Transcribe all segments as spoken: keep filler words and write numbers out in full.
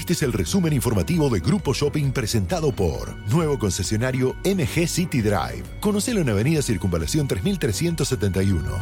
Este es el resumen informativo de Grupo Shopping presentado por nuevo concesionario M G City Drive. Conocelo en Avenida Circunvalación tres mil trescientos setenta y uno.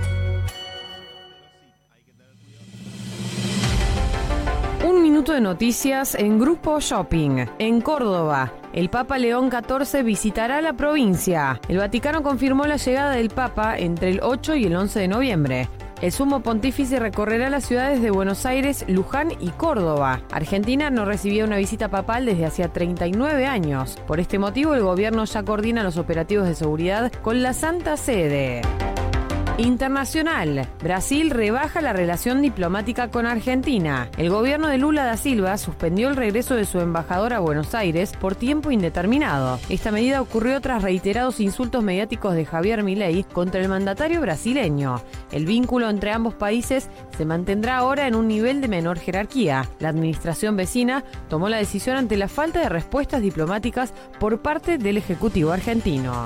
Un minuto de noticias en Grupo Shopping. En Córdoba, el Papa León catorce visitará la provincia. El Vaticano confirmó la llegada del Papa entre el ocho y el once de noviembre. El sumo pontífice recorrerá las ciudades de Buenos Aires, Luján y Córdoba. Argentina no recibía una visita papal desde hacía treinta y nueve años. Por este motivo, el gobierno ya coordina los operativos de seguridad con la Santa Sede. Internacional. Brasil rebaja la relación diplomática con Argentina. El gobierno de Lula da Silva suspendió el regreso de su embajador a Buenos Aires por tiempo indeterminado. Esta medida ocurrió tras reiterados insultos mediáticos de Javier Milei contra el mandatario brasileño. El vínculo entre ambos países se mantendrá ahora en un nivel de menor jerarquía. La administración vecina tomó la decisión ante la falta de respuestas diplomáticas por parte del Ejecutivo argentino.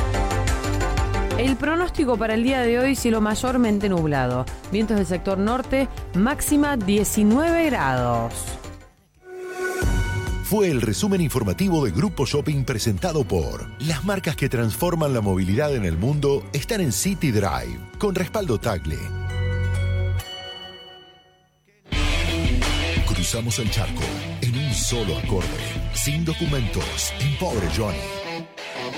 El pronóstico para el día de hoy: cielo mayormente nublado. Vientos del sector norte, máxima diecinueve grados. Fue el resumen informativo de Grupo Shopping presentado por las marcas que transforman la movilidad en el mundo están en City Drive, con respaldo Tagle. Cruzamos el charco en un solo acorde, sin documentos, en Pobre Johnny.